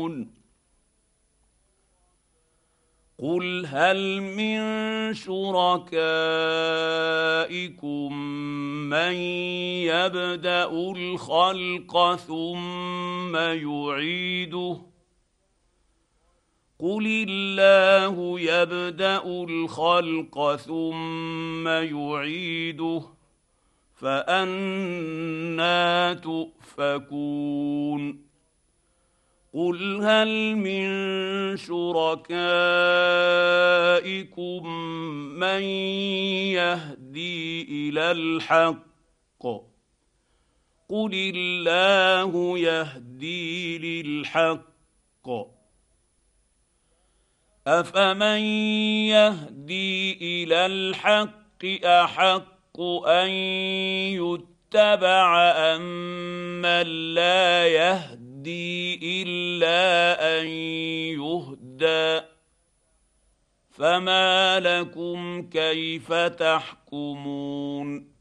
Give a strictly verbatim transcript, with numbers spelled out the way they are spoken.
تحكمون قل هل من شركائكم من يبدا الخلق ثم يعيده قل الله يبدا الخلق ثم يعيده فأنى تؤفكون قل هل من شركائكم من يهدي الى الحق قل الله يهدي للحق افمن يهدي الى الحق احق ان يتبع امن لا يهدي إلا أن يهدى فما لكم كيف تحكمون